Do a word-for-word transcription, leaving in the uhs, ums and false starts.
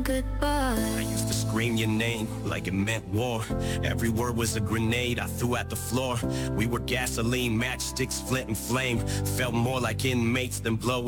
goodbye. I used to scream your name like it meant war. Every word was a grenade I threw at the floor. We were gasoline, matchsticks, flint and flame. Felt more like inmates than blow